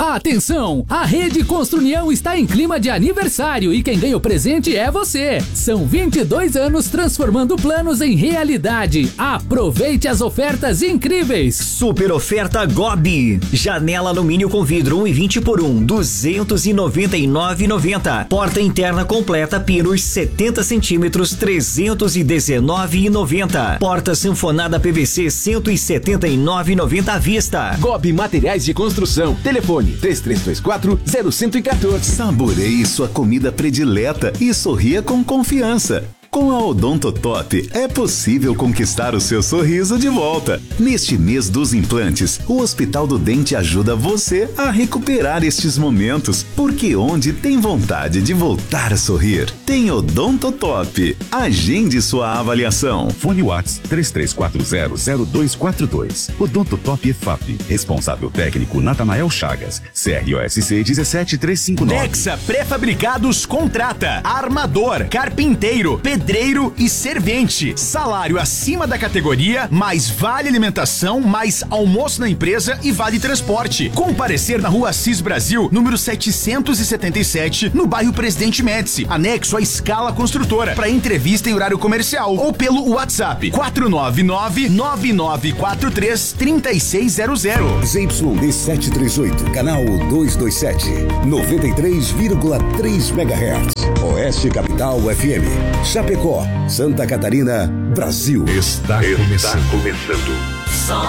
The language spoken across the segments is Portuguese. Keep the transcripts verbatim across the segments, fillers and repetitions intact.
Atenção! A Rede Construnião está em clima de aniversário e quem ganha o presente é você. São vinte e dois anos transformando planos em realidade. Aproveite as ofertas incríveis. Super oferta Gobi. Janela alumínio com vidro um e vinte por um, duzentos e noventa e nove reais e noventa centavos. Porta interna completa pinos setenta centímetros, trezentos e dezenove reais e noventa centavos. Porta sanfonada P V C cento e setenta e nove reais e noventa centavos à vista. Gobi Materiais de Construção. Telefone três três dois quatro, zero um um quatro. Saboreie sua comida predileta e sorria com confiança. Com a Odontotop é possível conquistar o seu sorriso de volta. Neste mês dos implantes, o Hospital do Dente ajuda você a recuperar estes momentos, porque onde tem vontade de voltar a sorrir, tem Odontotop. Agende sua avaliação. Fone Whats três três quatro zero, zero dois quatro dois. Odontotop E F A P. Responsável técnico Natanael Chagas. C R O S C um sete três cinco nove. Nexa Pré-Fabricados contrata armador, carpinteiro, pedreiro e servente. Salário acima da categoria, mais vale alimentação, mais almoço na empresa e vale transporte. Comparecer na Rua Assis Brasil, número setecentos e setenta e sete, no bairro Presidente Médici, anexo à Escala Construtora, para entrevista em horário comercial ou pelo WhatsApp quatro nove nove, nove nove quatro três, três seis zero zero. Z Y D setecentos e trinta e oito, canal duzentos e vinte e sete, noventa e três vírgula três megahertz. Oeste Capital F M. Chapecó, Santa Catarina, Brasil. Está, Está começando. começando.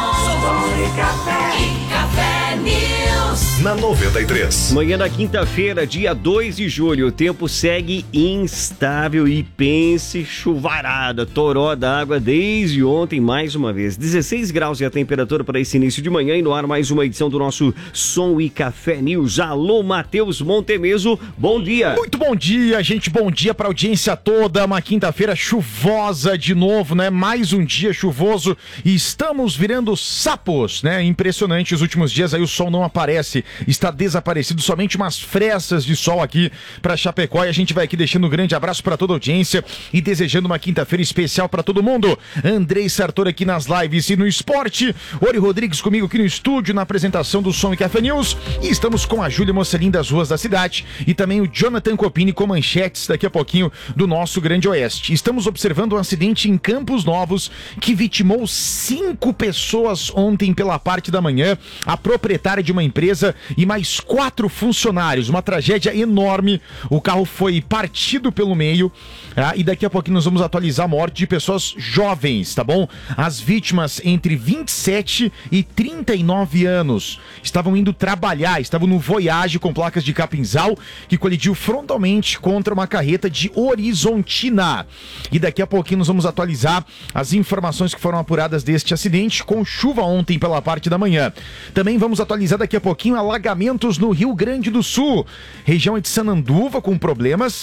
Som de café e café News. Na noventa e três. Manhã da quinta-feira, dia dois de julho, o tempo segue instável e pense chuvarada, toró d'água desde ontem mais uma vez. dezesseis graus é a temperatura para esse início de manhã e no ar mais uma edição do nosso Som e Café News. Alô, Matheus Montemeso, bom dia. Muito bom dia, gente, bom dia para a audiência toda. Uma quinta-feira chuvosa de novo, né? Mais um dia chuvoso e estamos virando sapos, né? Impressionante, os últimos dias aí o sol não aparece. Está desaparecido, somente umas frestas de sol aqui para Chapecó e a gente vai aqui deixando um grande abraço para toda a audiência e desejando uma quinta-feira especial para todo mundo. Andrei Sartor aqui nas lives e no esporte, Ori Rodrigues comigo aqui no estúdio na apresentação do Som e Café News e estamos com a Júlia Mocelin das ruas da cidade e também o Jonathan Copini com manchetes daqui a pouquinho do nosso Grande Oeste. Estamos observando um acidente em Campos Novos que vitimou cinco pessoas ontem pela parte da manhã, a proprietária de uma empresa e mais quatro funcionários, uma tragédia enorme. O carro foi partido pelo meio, tá? E daqui a pouquinho nós vamos atualizar a morte de pessoas jovens, tá bom? As vítimas entre vinte e sete e trinta e nove anos estavam indo trabalhar, estavam no Voyage com placas de Capinzal que colidiu frontalmente contra uma carreta de Horizontina. E daqui a pouquinho nós vamos atualizar as informações que foram apuradas deste acidente com chuva ontem pela parte da manhã. Também vamos atualizar daqui a pouquinho alagamentos no Rio Grande do Sul, região de Sananduva com problemas,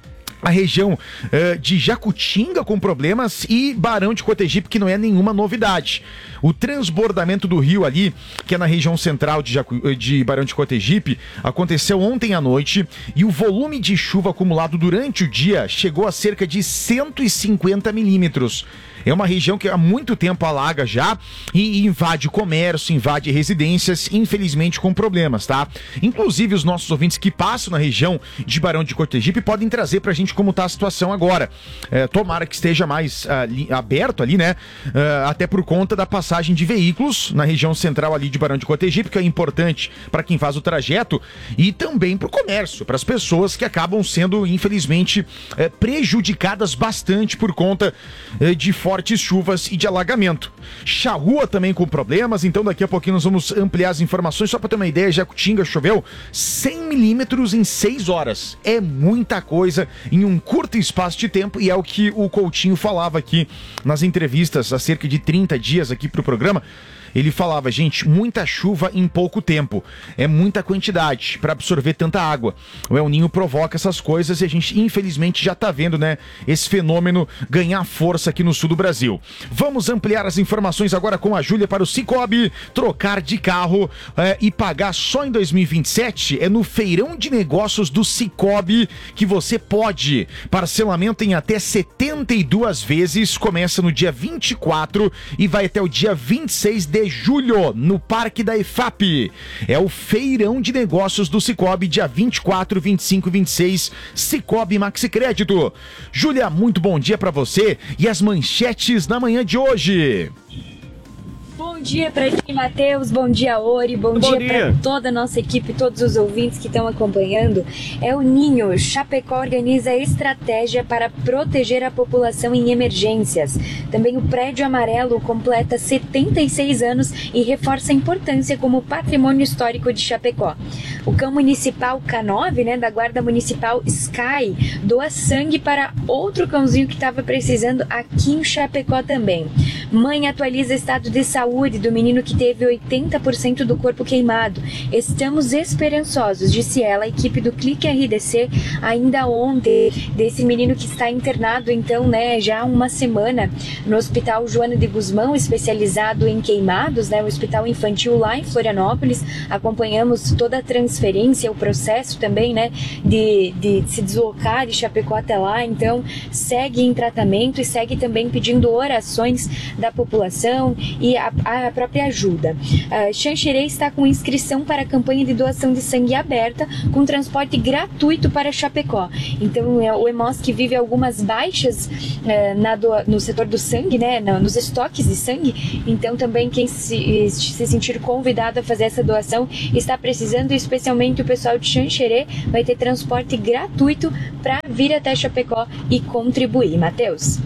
a região uh, de Jacutinga com problemas e Barão de Cotegipe, que não é nenhuma novidade. O transbordamento do rio ali, que é na região central de, Jacu... de Barão de Cotegipe, aconteceu ontem à noite e o volume de chuva acumulado durante o dia chegou a cerca de cento e cinquenta milímetros. É uma região que há muito tempo alaga já e invade comércio, invade residências, infelizmente com problemas, tá? Inclusive os nossos ouvintes que passam na região de Barão de Cotegipe podem trazer pra gente como tá a situação agora. É, tomara que esteja mais ali, aberto ali, né? Uh, até por conta da passagem de veículos na região central ali de Barão de Cotegipe, que é importante para quem faz o trajeto e também pro comércio, para as pessoas que acabam sendo, infelizmente, é, prejudicadas bastante por conta é, de fortes chuvas e de alagamento. Charrua também com problemas, então daqui a pouquinho nós vamos ampliar as informações. Só para ter uma ideia, Jacutinga choveu cem milímetros em seis horas. É muita coisa em um curto espaço de tempo e é o que o Coutinho falava aqui nas entrevistas há cerca de trinta dias aqui pro programa. Ele falava, gente, muita chuva em pouco tempo. É muita quantidade para absorver tanta água. O El Ninho provoca essas coisas e a gente, infelizmente, já tá vendo, né, esse fenômeno ganhar força aqui no sul do Brasil. Vamos ampliar as informações agora com a Júlia para o Cicobi. Trocar de carro é, e pagar só em dois mil e vinte e sete é no feirão de negócios do Cicobi que você pode. Parcelamento em até setenta e duas vezes. Começa no dia vinte e quatro e vai até o dia vinte e seis de de julho, no Parque da E F A P. É o Feirão de Negócios do Cicobi, dia vinte e quatro, vinte e cinco e vinte e seis, Cicobi Maxi Crédito. Júlia, muito bom dia para você e as manchetes na manhã de hoje. Bom dia pra ti, Matheus, bom dia, Ori, bom, bom dia, dia. pra toda a nossa equipe, todos os ouvintes que estão acompanhando. É o Ninho. Chapecó organiza estratégia para proteger a população em emergências. Também o Prédio Amarelo completa setenta e seis anos e reforça a importância como patrimônio histórico de Chapecó. O cão municipal K nove, né, da Guarda Municipal Sky, doa sangue para outro cãozinho que estava precisando aqui em Chapecó também. Mãe atualiza estado de saúde do menino que teve oitenta por cento do corpo queimado. Estamos esperançosos, disse ela, a equipe do Clique R D C, ainda ontem, desse menino que está internado, então, né, já há uma semana, no Hospital Joana de Guzmão, especializado em queimados, né, o Hospital Infantil lá em Florianópolis. Acompanhamos toda a transferência, o processo também, né, de, de se deslocar de Chapecó até lá, então, segue em tratamento e segue também pedindo orações da população e a, a própria ajuda. Uh, Xanxerê está com inscrição para a campanha de doação de sangue aberta, com transporte gratuito para Chapecó. Então, é, o Hemosc vive algumas baixas uh, na do, no setor do sangue, né, no, nos estoques de sangue. Então, também quem se, se sentir convidado a fazer essa doação está precisando, especialmente o pessoal de Xanxerê, vai ter transporte gratuito para vir até Chapecó e contribuir. Matheus.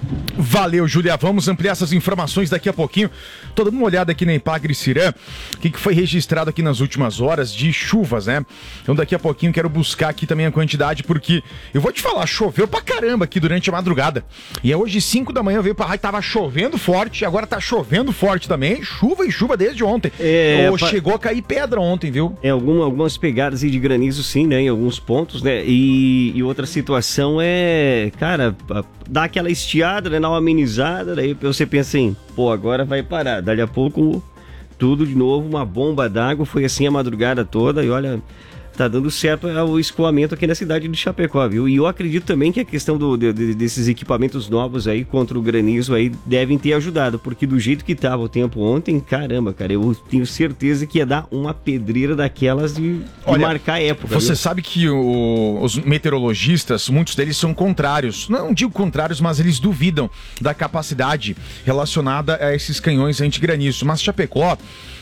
Valeu, Júlia. Vamos ampliar essas informações daqui a pouquinho. Tô dando uma olhada aqui na Empagre Cirã, o que, que foi registrado aqui nas últimas horas de chuvas, né? Então daqui a pouquinho quero buscar aqui também a quantidade, porque eu vou te falar, choveu pra caramba aqui durante a madrugada. E é hoje cinco da manhã eu veio pra rádio, tava chovendo forte, agora tá chovendo forte também, chuva e chuva desde ontem. É, Ou pa... chegou a cair pedra ontem, viu? É, alguma, algumas pegadas aí de granizo sim, né, em alguns pontos, né? E, e outra situação é, cara, dá aquela estiada, né, dá uma amenizada, daí você pensa assim, pô, agora vai parar. Dali a pouco, tudo de novo, uma bomba d'água, foi assim a madrugada toda e olha, tá dando certo o escoamento aqui na cidade de Chapecó, viu? E eu acredito também que a questão do, de, desses equipamentos novos aí contra o granizo aí devem ter ajudado, porque do jeito que tava o tempo ontem, caramba, cara, eu tenho certeza que ia dar uma pedreira daquelas de, de olha, marcar a época. Você viu? sabe que o, os meteorologistas, muitos deles são contrários, não digo contrários, mas eles duvidam da capacidade relacionada a esses canhões antigranizo. Mas Chapecó,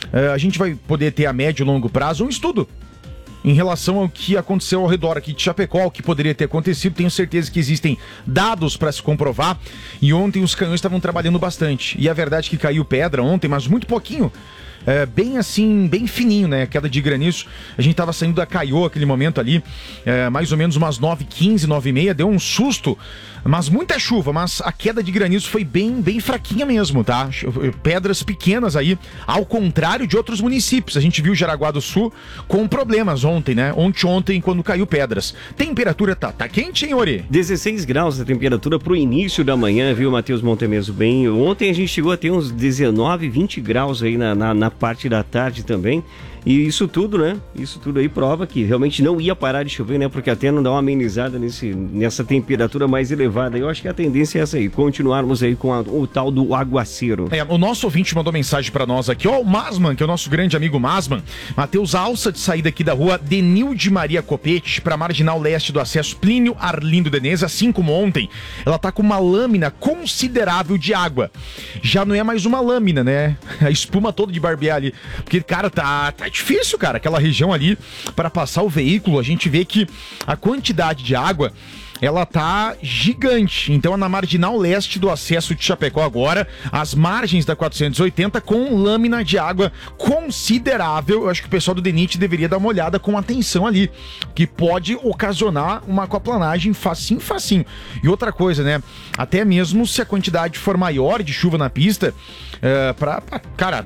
a gente vai poder ter a médio e longo prazo um estudo em relação ao que aconteceu ao redor aqui de Chapecó, o que poderia ter acontecido. Tenho certeza que existem dados para se comprovar. E ontem os canhões estavam trabalhando bastante. E a verdade é que caiu pedra ontem, mas muito pouquinho. É, bem assim, bem fininho, né? Queda de granizo. A gente tava saindo da Caiô aquele momento ali, é, mais ou menos umas nove e quinze, nove e meia, deu um susto, mas muita chuva, mas a queda de granizo foi bem, bem fraquinha mesmo, tá? Pedras pequenas aí, ao contrário de outros municípios. A gente viu Jaraguá do Sul com problemas ontem, né? Ontem, ontem, quando caiu pedras. Temperatura tá, tá quente, hein, Ori? dezesseis graus a temperatura pro início da manhã, viu, Matheus Montemeso? Bem, ontem a gente chegou a ter uns dezenove, vinte graus aí na, na, na parte da tarde também. E isso tudo, né? Isso tudo aí prova que realmente não ia parar de chover, né? Porque até não dá uma amenizada nesse, nessa temperatura mais elevada. Eu acho que a tendência é essa aí, continuarmos aí com a, o tal do aguaceiro. É, o nosso ouvinte mandou mensagem pra nós aqui, ó, o Masman, que é o nosso grande amigo Masman. Matheus, alça de saída aqui da rua Denilde Maria Copete pra Marginal Leste do Acesso Plínio Arlindo Denez, assim como ontem, ela tá com uma lâmina considerável de água. Já não é mais uma lâmina, né? A espuma toda de barbear ali. Porque, cara, tá, tá difícil, cara, aquela região ali para passar o veículo. A gente vê que a quantidade de água, ela tá gigante. Então é na Marginal Leste do Acesso de Chapecó agora, as margens da quatrocentos e oitenta com lâmina de água considerável. Eu acho que o pessoal do DENIT deveria dar uma olhada com atenção ali, que pode ocasionar uma aquaplanagem facinho, facinho. E outra coisa, né, até mesmo se a quantidade for maior de chuva na pista, é, pra, pra cara,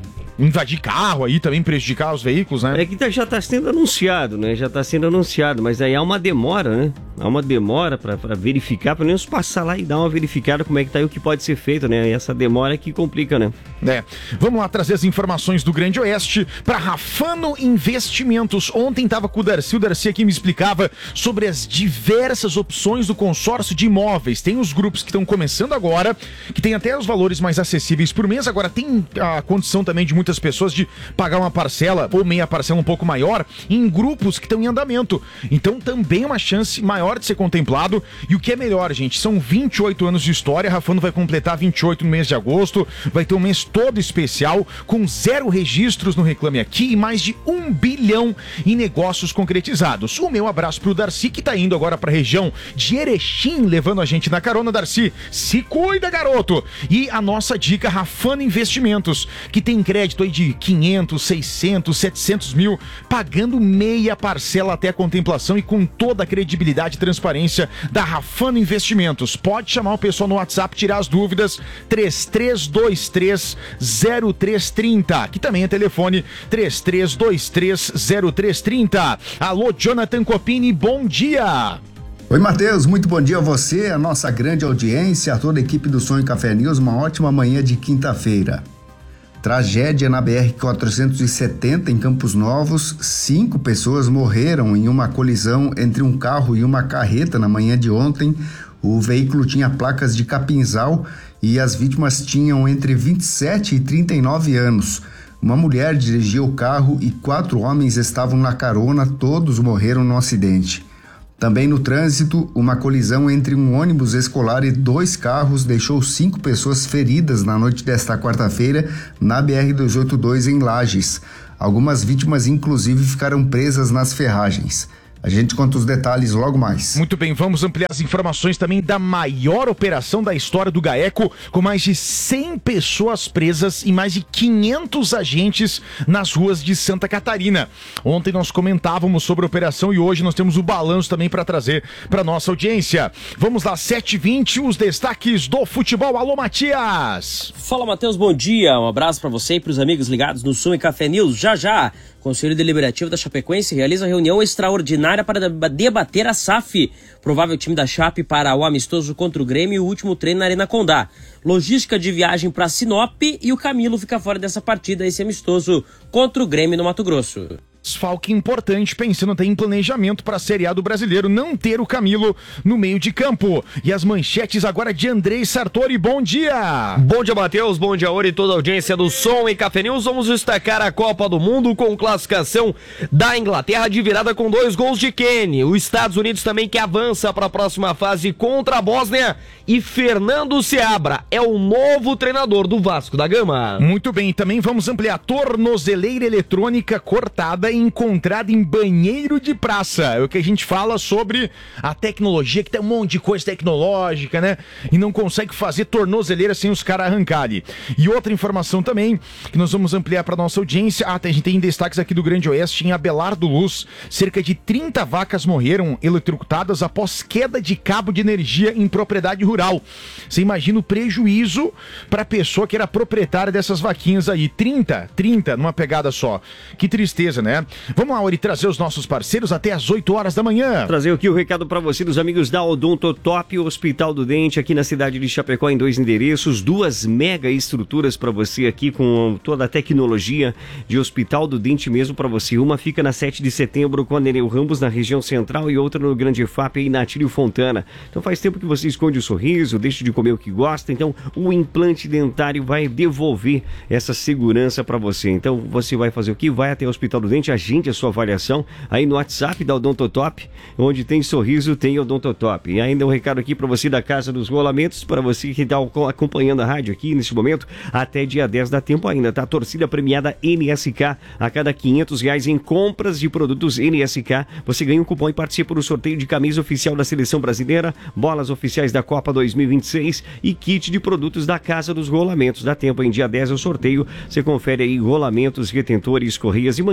invadir carro aí, também prejudicar os veículos, né? É que tá, já está sendo anunciado, né? Já está sendo anunciado, mas aí há uma demora, né? Há uma demora para verificar, pelo menos passar lá e dar uma verificada como é que tá e o que pode ser feito, né? E essa demora é que complica, né? É. Vamos lá trazer as informações do Grande Oeste para Rafano Investimentos. Ontem estava com o Darcy, o Darcy aqui me explicava sobre as diversas opções do consórcio de imóveis. Tem os grupos que estão começando agora, que tem até os valores mais acessíveis por mês. Agora tem a condição também de muitas pessoas de pagar uma parcela ou meia parcela um pouco maior em grupos que estão em andamento. Então também é uma chance maior de ser contemplado. E o que é melhor, gente, são vinte e oito anos de história. Rafano vai completar vinte e oito no mês de agosto. Vai ter um mês todo especial, com zero registros no Reclame Aqui e mais de um bilhão em negócios concretizados. O meu abraço pro Darcy, que tá indo agora pra região de Erechim, levando a gente na carona. Darcy, se cuida, garoto! E a nossa dica, Rafano Investimentos, que tem crédito aí de quinhentos, seiscentos, setecentos mil, pagando meia parcela até a contemplação e com toda a credibilidade e transparência da Rafano Investimentos. Pode chamar o pessoal no WhatsApp, tirar as dúvidas, três três dois três zero três três zero, que também é telefone três três dois três zero três três zero. Alô, Jonathan Copini, bom dia! Oi, Matheus, muito bom dia a você, a nossa grande audiência, a toda a equipe do Sonho Café News, uma ótima manhã de quinta-feira. Tragédia na B R quatrocentos e setenta em Campos Novos, cinco pessoas morreram em uma colisão entre um carro e uma carreta na manhã de ontem. O veículo tinha placas de Capinzal e as vítimas tinham entre vinte e sete e trinta e nove anos. Uma mulher dirigia o carro e quatro homens estavam na carona, todos morreram no acidente. Também no trânsito, uma colisão entre um ônibus escolar e dois carros deixou cinco pessoas feridas na noite desta quarta-feira na B R duzentos e oitenta e dois em Lages. Algumas vítimas, inclusive, ficaram presas nas ferragens. A gente conta os detalhes logo mais. Muito bem, vamos ampliar as informações também da maior operação da história do GAECO, com mais de cem pessoas presas e mais de quinhentos agentes nas ruas de Santa Catarina. Ontem nós comentávamos sobre a operação e hoje nós temos o balanço também para trazer para nossa audiência. Vamos lá, sete e vinte, os destaques do futebol. Alô, Matias! Fala, Matheus, bom dia. Um abraço para você e para os amigos ligados no Som e Café News. Já já, o Conselho Deliberativo da Chapecoense realiza reunião extraordinária para debater a S A F, provável time da Chape para o amistoso contra o Grêmio e o último treino na Arena Condá. Logística de viagem para Sinop e o Camilo fica fora dessa partida, esse amistoso contra o Grêmio no Mato Grosso. Desfalque importante, pensando até em planejamento para a Série A do Brasileiro, não ter o Camilo no meio de campo. E as manchetes agora de Andrei Sartori, bom dia! Bom dia, Matheus, bom dia, Ori e toda a audiência do Som e Café News. Vamos destacar a Copa do Mundo com classificação da Inglaterra de virada com dois gols de Kane. Os Estados Unidos também que avança para a próxima fase contra a Bósnia. E Fernando Seabra é o novo treinador do Vasco da Gama. Muito bem, também vamos ampliar. Tornozeleira eletrônica cortada encontrada em banheiro de praça. É o que a gente fala sobre a tecnologia, que tem um monte de coisa tecnológica, né? E não consegue fazer tornozeleira sem os caras arrancarem. E outra informação também, que nós vamos ampliar para nossa audiência. Ah, a gente tem destaques aqui do Grande Oeste, em Abelardo Luz. Cerca de trinta vacas morreram eletrocutadas após queda de cabo de energia em propriedade rural. Você imagina o prejuízo para a pessoa que era proprietária dessas vaquinhas aí. trinta, trinta numa pegada só. Que tristeza, né? Vamos lá, Ori, trazer os nossos parceiros até às oito horas da manhã. Trazer aqui o recado para você dos amigos da Odonto Top, Hospital do Dente, aqui na cidade de Chapecó, em dois endereços, duas mega estruturas para você aqui com toda a tecnologia de Hospital do Dente mesmo para você. Uma fica na sete de setembro com a Nereu Ramos, na região central, e outra no Grande F A P e na Tílio Fontana. Então faz tempo que você esconde o sorriso, deixa de comer o que gosta, então o implante dentário vai devolver essa segurança para você. Então você vai fazer o que? Vai até o Hospital do Dente, agende a sua avaliação aí no WhatsApp da Odontotop, onde tem sorriso, tem Odontotop. E ainda um recado aqui para você da Casa dos Rolamentos, para você que está acompanhando a rádio aqui nesse momento, até dia dez dá tempo ainda, tá? Torcida premiada N S K, a cada quinhentos reais em compras de produtos N S K, você ganha um cupom e participa do sorteio de camisa oficial da Seleção Brasileira, bolas oficiais da Copa dois mil e vinte e seis e kit de produtos da Casa dos Rolamentos. Dá tempo, em dia dez é o sorteio, você confere aí rolamentos, retentores, correias e mangueiras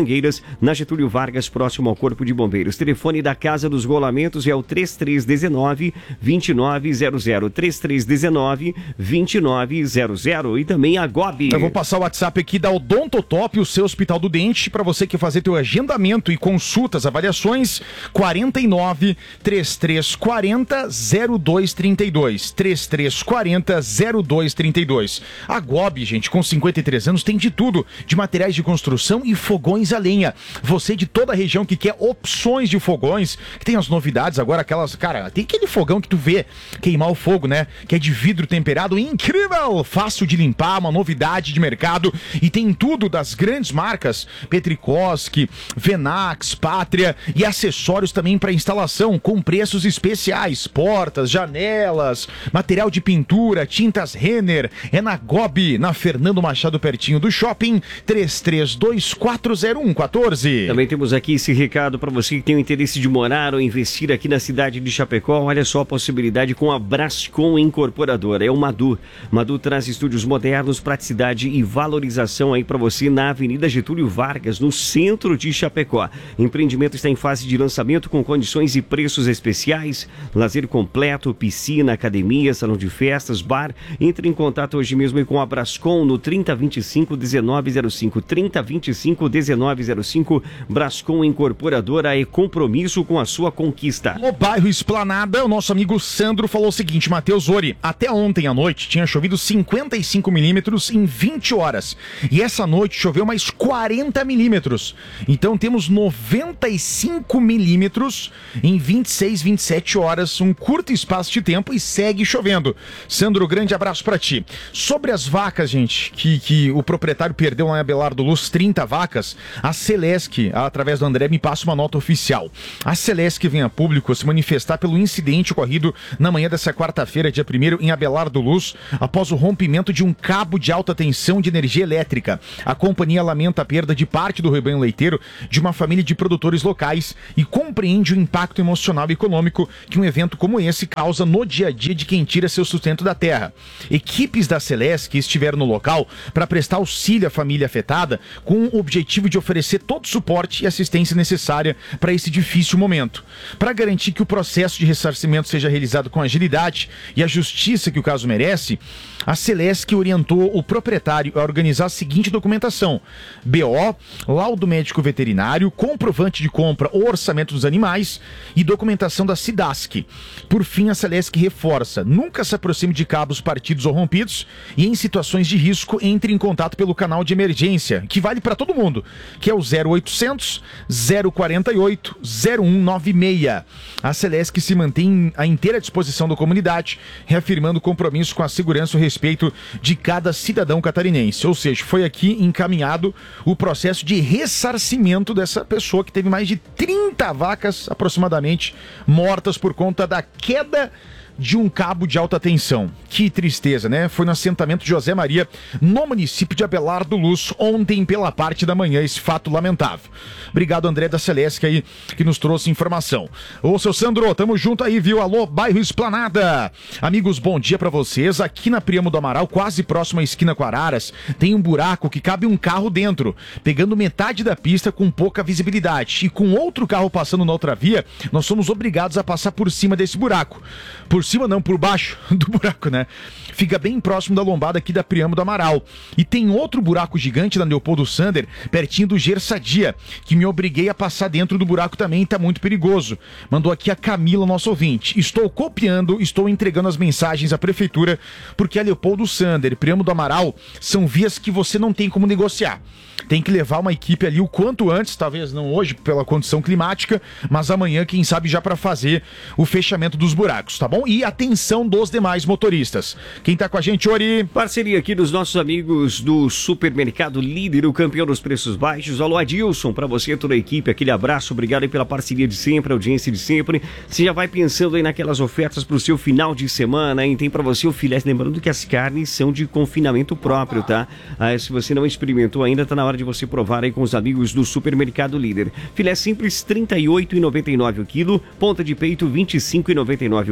na Getúlio Vargas, próximo ao Corpo de Bombeiros. Telefone da Casa dos Rolamentos é o três três um nove, dois nove zero zero, três três um nove, dois nove zero zero e também a Gobi. Eu vou passar o WhatsApp aqui da Odontotop, o seu Hospital do Dente, para você que fazer teu agendamento e consultas, avaliações, quarenta e nove, trinta e três quarenta, zero dois trinta e dois, trinta e três quarenta, zero dois trinta e dois. A Gobi, gente, com cinquenta e três anos, tem de tudo, de materiais de construção e fogões a lenha. Você de toda a região que quer opções de fogões, que tem as novidades agora, aquelas, cara, tem aquele fogão que tu vê queimar o fogo, né? Que é de vidro temperado, incrível, fácil de limpar, uma novidade de mercado, e tem tudo das grandes marcas, Petrikoski, Venax, Pátria, e acessórios também para instalação, com preços especiais, portas, janelas, material de pintura, tintas Renner, é na Gobi, na Fernando Machado, pertinho do shopping, três três dois quatro zero um um quatro. Também temos aqui esse recado para você que tem o interesse de morar ou investir aqui na cidade de Chapecó. Olha só a possibilidade com a Brascom Incorporadora, é o Madu. Madu traz estúdios modernos, praticidade e valorização aí para você na Avenida Getúlio Vargas, no centro de Chapecó. O empreendimento está em fase de lançamento com condições e preços especiais, lazer completo, piscina, academia, salão de festas, bar. Entre em contato hoje mesmo com a Brascom no trinta, vinte e cinco, dezenove zero cinco, trinta, vinte e cinco, dezenove zero cinco. Brascom Incorporadora é compromisso com a sua conquista. No bairro Esplanada, o nosso amigo Sandro falou o seguinte: Matheus Ori, até ontem à noite tinha chovido cinquenta e cinco milímetros em vinte horas. E essa noite choveu mais quarenta milímetros. Então temos noventa e cinco milímetros em vinte e seis, vinte e sete horas, um curto espaço de tempo, e segue chovendo. Sandro, grande abraço pra ti. Sobre as vacas, gente, que, que o proprietário perdeu lá em Abelardo Luz, trinta vacas, a Celesc, através do André, me passa uma nota oficial. A Celesc vem a público se manifestar pelo incidente ocorrido na manhã dessa quarta-feira, dia primeiro, em Abelardo Luz, após o rompimento de um cabo de alta tensão de energia elétrica. A companhia lamenta a perda de parte do rebanho leiteiro de uma família de produtores locais e compreende o impacto emocional e econômico que um evento como esse causa no dia a dia de quem tira seu sustento da terra. Equipes da Celesc estiveram no local para prestar auxílio à família afetada, com o objetivo de oferecer todo o suporte e assistência necessária para esse difícil momento. Para garantir que o processo de ressarcimento seja realizado com agilidade e a justiça que o caso merece, a Celesc orientou o proprietário a organizar a seguinte documentação: B O, laudo médico veterinário, comprovante de compra ou orçamento dos animais e documentação da SIDASC. Por fim, a Celesc reforça: nunca se aproxime de cabos partidos ou rompidos, e em situações de risco entre em contato pelo canal de emergência, que vale para todo mundo, que é o zero oitocentos, zero quarenta e oito, zero um nove seis. A Celesc se mantém à inteira disposição da comunidade, reafirmando o compromisso com a segurança e o respeito de cada cidadão catarinense. Ou seja, foi aqui encaminhado o processo de ressarcimento dessa pessoa que teve mais de trinta vacas, aproximadamente, mortas por conta da queda de um cabo de alta tensão. Que tristeza, né? Foi no assentamento de José Maria, no município de Abelardo Luz, ontem pela parte da manhã, esse fato lamentável. Obrigado, André da Celesc, aí, que nos trouxe informação. Ô, seu Sandro, tamo junto aí, viu? Alô, bairro Esplanada. Amigos, bom dia pra vocês. Aqui na Priamo do Amaral, quase próximo à esquina com Araras, tem um buraco que cabe um carro dentro, pegando metade da pista com pouca visibilidade. E com outro carro passando na outra via, nós somos obrigados a passar por cima desse buraco. Por cima não, por baixo do buraco, né? Fica bem próximo da lombada aqui da Priamo do Amaral. E tem outro buraco gigante na Leopoldo Sander, pertinho do Gersadia, que me obriguei a passar dentro do buraco também, tá muito perigoso. Mandou aqui a Camila, nosso ouvinte. Estou copiando, estou entregando as mensagens à prefeitura, porque a Leopoldo Sander e Priamo do Amaral são vias que você não tem como negociar. Tem que levar uma equipe ali o quanto antes, talvez não hoje pela condição climática, mas amanhã, quem sabe, já para fazer o fechamento dos buracos, tá bom? E atenção dos demais motoristas. Quem tá com a gente, Ori? Parceria aqui dos nossos amigos do Supermercado Líder, o campeão dos preços baixos. Alô, Adilson, para você e toda a equipe, aquele abraço, obrigado aí pela parceria de sempre, a audiência de sempre. Você já vai pensando aí naquelas ofertas pro seu final de semana, hein? Tem para você o filé, lembrando que as carnes são de confinamento próprio, tá? Ah, se você não experimentou ainda, tá na hora de você provar aí com os amigos do Supermercado Líder. Filé simples, trinta e oito reais e noventa e nove centavos o quilo. Ponta de peito, vinte e cinco reais e noventa e nove centavos o quilo.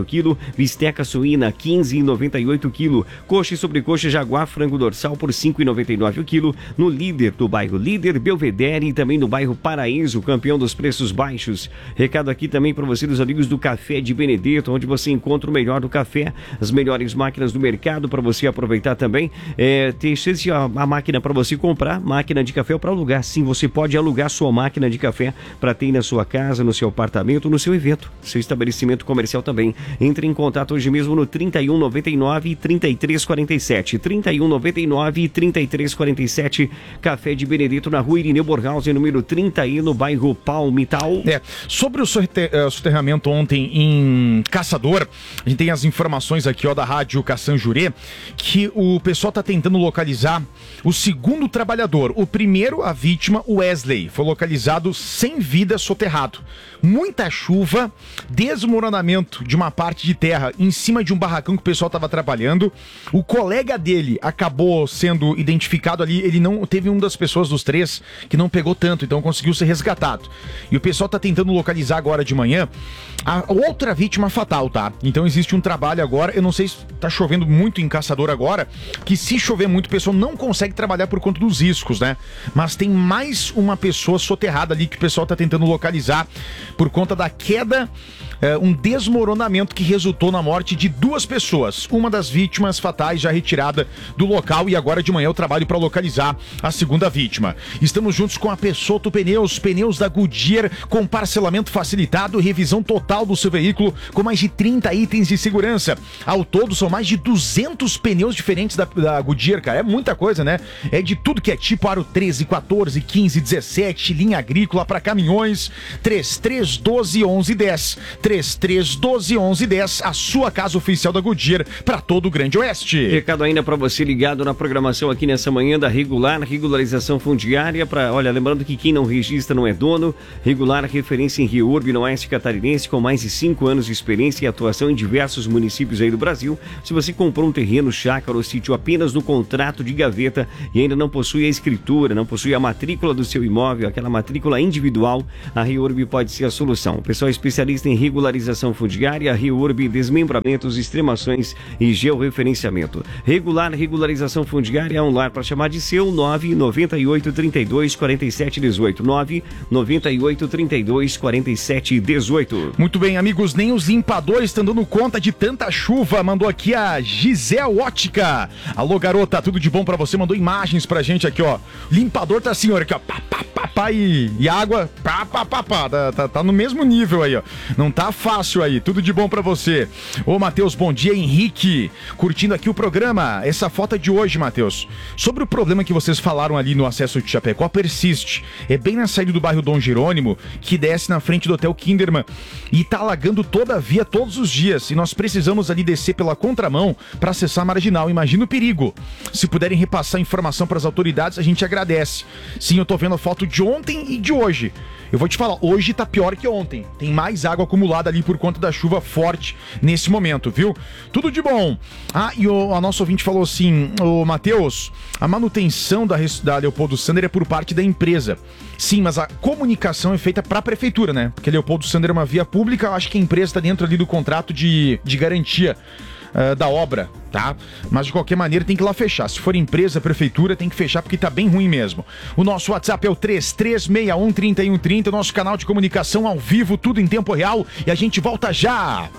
Bisteca suína quinze reais e noventa e oito quilo. Coxa e sobrecoxa jaguar frango dorsal por cinco reais e noventa e nove o quilo. No Líder do bairro Líder, Belvedere e também no bairro Paraíso, campeão dos preços baixos. Recado aqui também para você dos amigos do Café de Benedetto, onde você encontra o melhor do café, as melhores máquinas do mercado para você aproveitar também. É, tem a, a máquina para você comprar, máquina de café para alugar. Sim, você pode alugar sua máquina de café para ter na sua casa, no seu apartamento, no seu evento, seu estabelecimento comercial também. Entre em contato hoje mesmo no trinta e um, noventa e nove, trinta e três quarenta e sete. trinta e um, noventa e nove, trinta e três quarenta e sete. Café de Benedetto na rua Irineu Borghausen, número trinta aí no bairro Palmital. É, sobre o soterramento ontem em Caçador, a gente tem as informações aqui, ó, da rádio Caçan Jurê, que o pessoal tá tentando localizar o segundo trabalhador. O primeiro, a vítima, o Wesley, foi localizado sem vida, soterrado. Muita chuva, desmoronamento de uma parte de terra em cima de um barracão que o pessoal estava trabalhando. O colega dele acabou sendo identificado ali, ele não teve uma das pessoas dos três que não pegou tanto, então conseguiu ser resgatado. E o pessoal está tentando localizar agora de manhã a outra vítima fatal, tá? Então existe um trabalho agora, eu não sei se tá chovendo muito em Caçador agora, que se chover muito o pessoal não consegue trabalhar por conta dos riscos, né? Mas tem mais uma pessoa soterrada ali que o pessoal tá tentando localizar por conta da queda, é, um desmoronamento que resultou na morte de duas pessoas. Uma das vítimas fatais já retirada do local e agora de manhã eu trabalho para localizar a segunda vítima. Estamos juntos com a Pessotto Pneus, pneus da Goodyear com parcelamento facilitado, revisão total do seu veículo com mais de trinta itens de segurança. Ao todo são mais de duzentos pneus diferentes da, da Goodyear, cara. É muita coisa, né? É de tudo que é tipo aro treze, quatorze, quinze, dezessete, linha agrícola para caminhões. Três três doze, onze dez. três três doze, onze dez, a sua casa oficial da Goodyear para todo o Grande Oeste. Recado ainda para você ligado na programação aqui nessa manhã da Regular, regularização fundiária para, olha, lembrando que quem não registra não é dono. Regular, referência em Rio Urbe, no Oeste Catarinense, com mais de cinco anos de experiência e atuação em diversos municípios aí do Brasil. Se você comprou um terreno, chácara ou sítio apenas no contrato de gaveta e ainda não possui a escritura, não possui a matrícula do seu imóvel, aquela matrícula individual, a Rio Urbe pode ser a solução. O pessoal é especialista em regularização fundiária, Rio Urbe, desmembramentos, extremações e georreferenciamento. Regular, regularização fundiária é um lar para chamar de seu. Nove nove oito, trinta e dois, quarenta e sete, dezoito. nove nove oito, trinta e dois, quarenta e sete, dezoito. Muito bem, amigos, nem os limpadores estão dando conta de tanta chuva. Mandou aqui a Gisele Ótica. Alô, garota, tudo de bom pra você? Mandou imagens pra gente aqui, ó. Limpador tá assim, olha aqui, ó. Pá, pá, pá, pá, e, e água, pá, pá, pá, pá. Tá, tá, tá no mesmo nível aí, ó. Não tá fácil aí, tudo de bom pra você. Ô, Matheus, bom dia, Henrique. Curtindo aqui o programa. Essa foto é de hoje, Matheus. Sobre o problema que vocês falaram ali no acesso de Chapecó, persiste. É bem na saída do bairro Dom Jerônimo, que desce na frente do Hotel Kinderman e tá alagando toda a via todos os dias. E nós precisamos ali descer pela contramão para acessar a Marginal. Imagina o perigo. Se puderem repassar informação para as autoridades, a gente agradece. Sim, eu tô vendo a foto de ontem e de hoje. Eu vou te falar, hoje tá pior que ontem. Tem mais água acumulada ali por conta da chuva forte nesse momento, viu? Tudo de bom. Ah, e o a nosso ouvinte falou assim, ô Matheus, a manutenção da, da Leopoldo Sander é por parte da empresa. Sim, mas a comunicação é feita para a prefeitura, né? Porque Leopoldo Sander é uma via pública, eu acho que a empresa está dentro ali do contrato de, de garantia uh, da obra, tá? Mas de qualquer maneira tem que ir lá fechar. Se for empresa, prefeitura, tem que fechar porque tá bem ruim mesmo. O nosso WhatsApp é o três três seis um, três um três zero, o nosso canal de comunicação ao vivo, tudo em tempo real, e a gente volta já!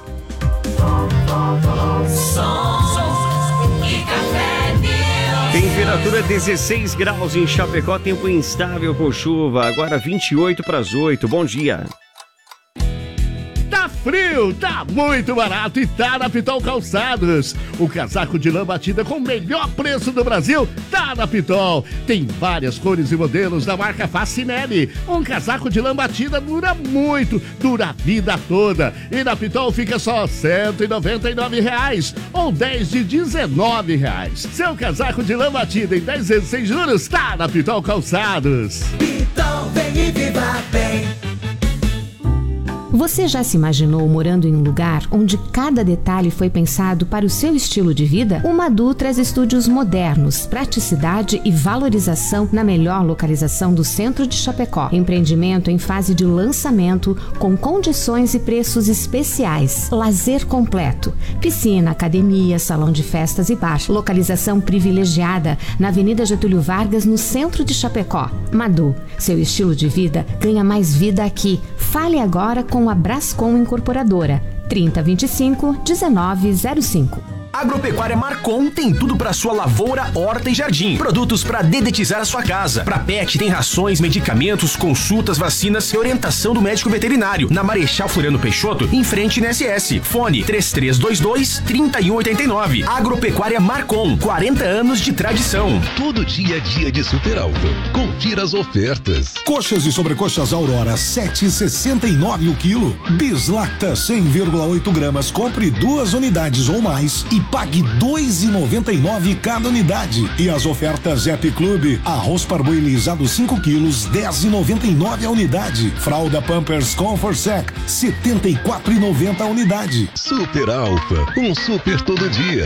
Temperatura dezesseis graus em Chapecó, tempo instável com chuva, agora vinte e oito para as oito. Bom dia. Tá frio, tá muito barato e tá na Pitol Calçados. O casaco de lã batida com o melhor preço do Brasil tá na Pitol. Tem várias cores e modelos da marca Facinelli. Um casaco de lã batida dura muito, dura a vida toda. E na Pitol fica só cento e noventa e nove reais ou dez de dezenove reais. Seu casaco de lã batida em dez vezes sem juros tá na Pitol Calçados. Pitol, vem e viva bem. Você já se imaginou morando em um lugar onde cada detalhe foi pensado para o seu estilo de vida? O Madu traz estúdios modernos, praticidade e valorização na melhor localização do centro de Chapecó. Empreendimento em fase de lançamento com condições e preços especiais. Lazer completo. Piscina, academia, salão de festas e bar. Localização privilegiada na Avenida Getúlio Vargas, no centro de Chapecó. Madu, seu estilo de vida ganha mais vida aqui. Fale agora com a Brascom Incorporadora. trinta, vinte e cinco, dezenove zero cinco. Agropecuária Marcon tem tudo para sua lavoura, horta e jardim. Produtos para dedetizar a sua casa. Para pet tem rações, medicamentos, consultas, vacinas e orientação do médico veterinário. Na Marechal Floriano Peixoto, em frente na S S. Fone três três dois dois, três um oito nove. Agropecuária Marcon, quarenta anos de tradição. Todo dia é dia de Super Alto. Confira as ofertas. Coxas e sobrecoxas Aurora, sete e sessenta e nove o quilo. Bislacta, cem vírgula oito gramas. Compre duas unidades ou mais e pague dois e noventa e nove cada unidade. E as ofertas Zep Clube, arroz parboilizado cinco quilos, dez e noventa e nove a unidade. Fralda Pampers Comfort Sec, setenta e quatro e noventa a unidade. Super Alfa, um super todo dia.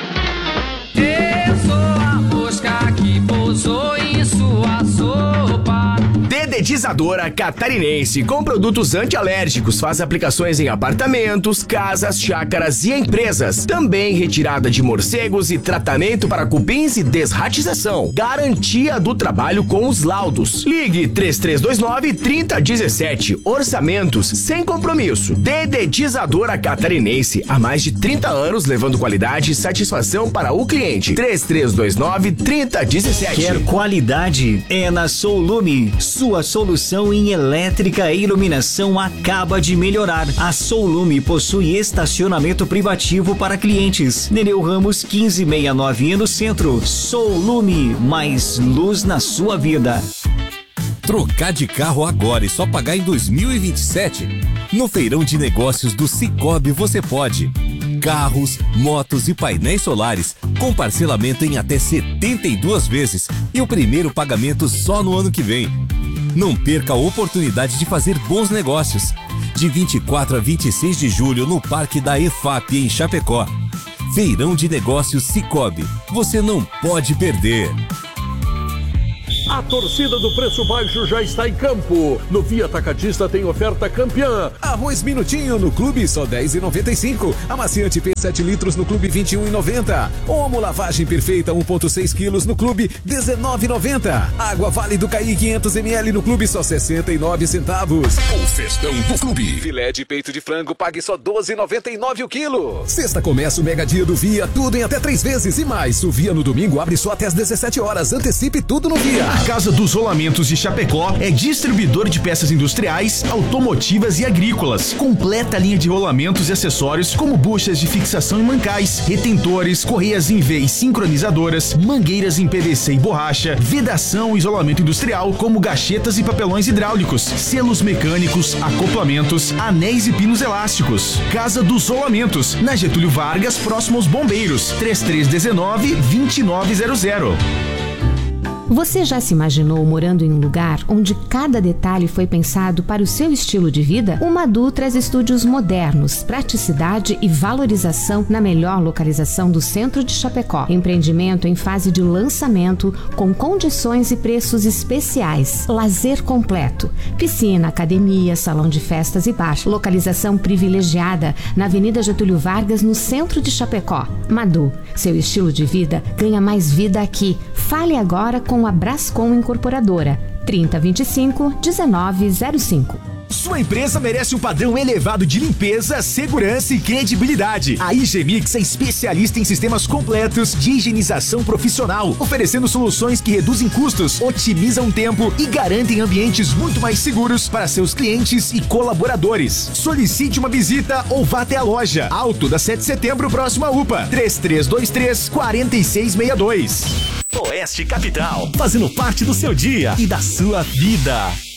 Eu sou a mosca que pousou em sua sopa. Dedetizadora Catarinense, com produtos antialérgicos, faz aplicações em apartamentos, casas, chácaras e empresas. Também retirada de morcegos e tratamento para cupins e desratização. Garantia do trabalho com os laudos. Ligue três três dois nove, três zero um sete. Orçamentos sem compromisso. Dedetizadora Catarinense, há mais de trinta anos levando qualidade e satisfação para o cliente. três três dois nove, três zero um sete. Quer qualidade? É na Soulume. Sua solução em elétrica e iluminação acaba de melhorar. A Soulume possui estacionamento privativo para clientes. Nereu Ramos quinze sessenta e nove no centro. Soulume, mais luz na sua vida. Trocar de carro agora e só pagar em dois mil e vinte e sete? No Feirão de Negócios do Cicobi você pode. Carros, motos e painéis solares com parcelamento em até setenta e duas vezes e o primeiro pagamento só no ano que vem. Não perca a oportunidade de fazer bons negócios. De vinte e quatro a vinte e seis de julho no Parque da E F A P em Chapecó. Feirão de Negócios Cicobi. Você não pode perder. A torcida do preço baixo já está em campo. No Via Atacadista tem oferta campeã. Arroz Minutinho no Clube só dez e noventa e cinco. Amaciante P sete litros no Clube vinte e um e noventa. Omo Lavagem Perfeita um ponto seis quilos no Clube dezenove e noventa. Água Vale do Caí quinhentos mililitros no Clube só sessenta e nove centavos. O festão do Clube. Filé de peito de frango pague só doze e noventa e nove o quilo. Sexta começa o Mega Dia do Via, tudo em até três vezes e mais. O Via no domingo abre só até às dezessete horas. Antecipe tudo no Via. A Casa dos Rolamentos de Chapecó é distribuidor de peças industriais, automotivas e agrícolas. Completa a linha de rolamentos e acessórios como buchas de fixação e mancais, retentores, correias em V e sincronizadoras, mangueiras em P V C e borracha, vedação e isolamento industrial como gachetas e papelões hidráulicos, selos mecânicos, acoplamentos, anéis e pinos elásticos. Casa dos Rolamentos, na Getúlio Vargas, próximo aos Bombeiros, três três um nove, dois nove zero zero. Você já se imaginou morando em um lugar onde cada detalhe foi pensado para o seu estilo de vida? O Madu traz estúdios modernos, praticidade e valorização na melhor localização do centro de Chapecó. Empreendimento em fase de lançamento com condições e preços especiais. Lazer completo. Piscina, academia, salão de festas e bar. Localização privilegiada na Avenida Getúlio Vargas, no centro de Chapecó. Madu, seu estilo de vida ganha mais vida aqui. Fale agora com a Brascom Incorporadora. trinta, vinte e cinco, dezenove zero cinco. Sua empresa merece um padrão elevado de limpeza, segurança e credibilidade. A Higienix é especialista em sistemas completos de higienização profissional, oferecendo soluções que reduzem custos, otimizam tempo e garantem ambientes muito mais seguros para seus clientes e colaboradores. Solicite uma visita ou vá até a loja. Alto da sete de setembro, próximo à U P A. três três dois três, quatro seis seis dois. Oeste Capital, fazendo parte do seu dia e da sua vida.